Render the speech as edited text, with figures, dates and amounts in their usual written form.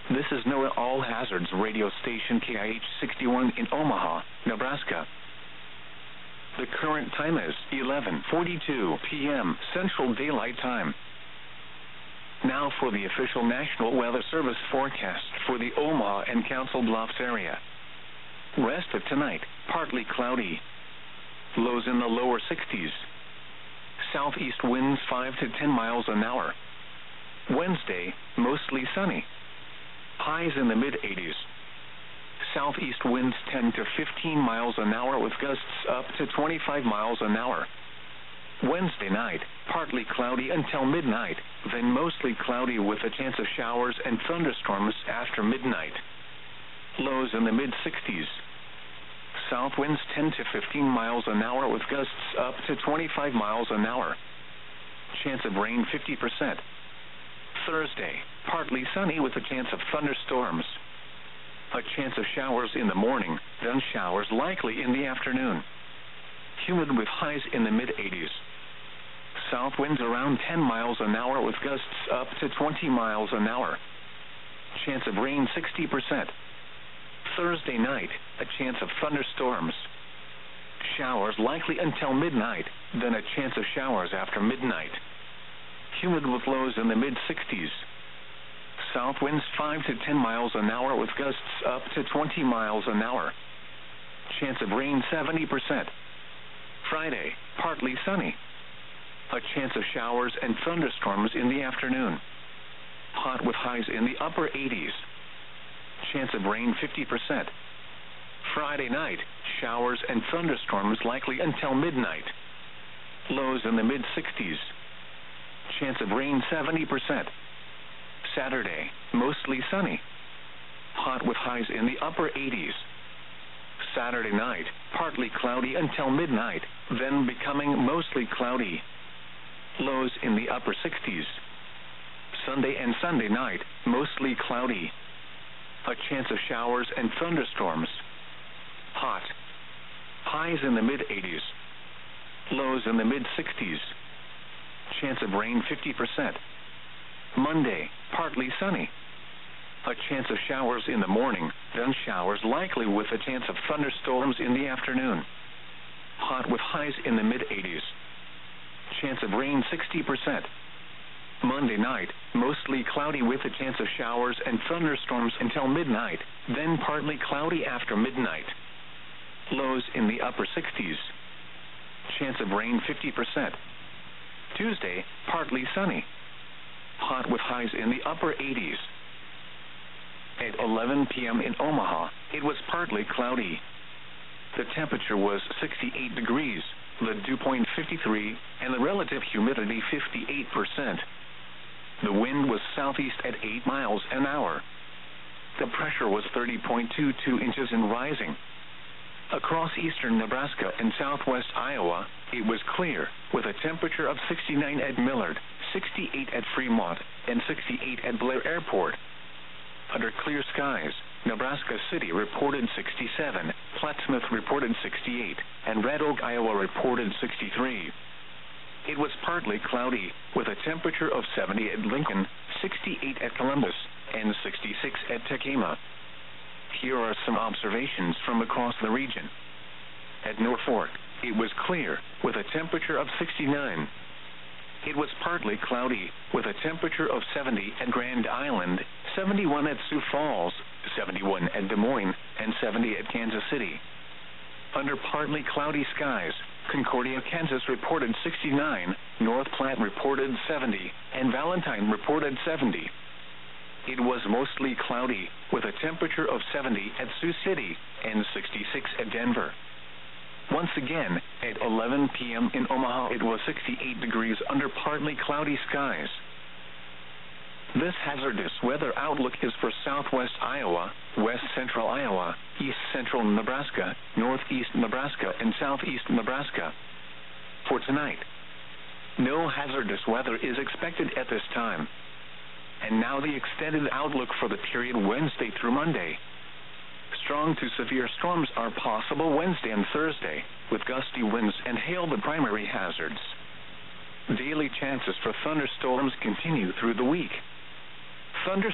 This is NOAA All Hazards radio station KIH 61 in Omaha, Nebraska. The current time is 11:42 p.m. Central Daylight Time. Now for the official National Weather Service forecast for the Omaha and Council Bluffs area. Rest of tonight, partly cloudy. Lows in the lower 60s. Southeast winds 5 to 10 miles an hour. Wednesday, mostly sunny. Highs in the mid-80s. Southeast winds 10 to 15 miles an hour with gusts up to 25 miles an hour. Wednesday night, partly cloudy until midnight, then mostly cloudy with a chance of showers and thunderstorms after midnight. Lows in the mid-60s. South winds 10 to 15 miles an hour with gusts up to 25 miles an hour. Chance of rain 50%. Thursday, partly sunny with a chance of thunderstorms. A chance of showers in the morning, then showers likely in the afternoon. Humid with highs in the mid-80s. South winds around 10 miles an hour with gusts up to 20 miles an hour. Chance of rain 60%. Thursday night, a chance of thunderstorms. Showers likely until midnight, then a chance of showers after midnight. Humid with lows in the mid-60s. South winds 5 to 10 miles an hour with gusts up to 20 miles an hour. Chance of rain 70%. Friday, partly sunny. A chance of showers and thunderstorms in the afternoon. Hot with highs in the upper 80s. Chance of rain 50%. Friday night, showers and thunderstorms likely until midnight. Lows in the mid-60s. Chance of rain 70%. Saturday, mostly sunny. Hot with highs in the upper 80s. Saturday night, partly cloudy until midnight, then becoming mostly cloudy. Lows in the upper 60s. Sunday and Sunday night, mostly cloudy. A chance of showers and thunderstorms. Hot. Highs in the mid-80s. Lows in the mid-60s. Chance of rain 50%. Monday, partly sunny. A chance of showers in the morning, then showers likely with a chance of thunderstorms in the afternoon. Hot with highs in the mid-80s. Chance of rain 60%. Monday night, mostly cloudy with a chance of showers and thunderstorms until midnight, then partly cloudy after midnight. Lows in the upper 60s. Chance of rain 50%. Tuesday, partly sunny. Hot with highs in the upper 80s. At 11 p.m. in Omaha, it was partly cloudy. The temperature was 68 degrees, the dew point 53, and the relative humidity 58%. The wind was southeast at 8 miles an hour. The pressure was 30.22 inches and rising. Across eastern Nebraska and southwest Iowa, it was clear, with a temperature of 69 at Millard, 68 at Fremont, and 68 at Blair Airport. Under clear skies, Nebraska City reported 67, Plattsmouth reported 68, and Red Oak, Iowa reported 63. It was partly cloudy, with a temperature of 70 at Lincoln, 68 at Columbus, and 66 at Tacoma. Here are some observations from across the region. At Norfolk, it was clear, with a temperature of 69. It was partly cloudy, with a temperature of 70 at Grand Island, 71 at Sioux Falls, 71 at Des Moines, and 70 at Kansas City. Under partly cloudy skies, Concordia, Kansas reported 69, North Platte reported 70, and Valentine reported 70. It was mostly cloudy, with a temperature of 70 at Sioux City and 66 at Denver. Once again, at 11 p.m. in Omaha, it was 68 degrees under partly cloudy skies. This hazardous weather outlook is for southwest Iowa, west central Iowa, east central Nebraska, northeast Nebraska, and southeast Nebraska. For tonight, no hazardous weather is expected at this time. And now the extended outlook for the period Wednesday through Monday. Strong to severe storms are possible Wednesday and Thursday, with gusty winds and hail the primary hazards. Daily chances for thunderstorms continue through the week. Thunderstorms